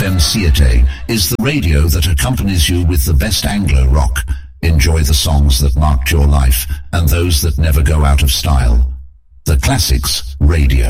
FM Siete is the radio that accompanies you with the best Anglo rock. Enjoy the songs that marked your life and those that never go out of style. The Classics Radio.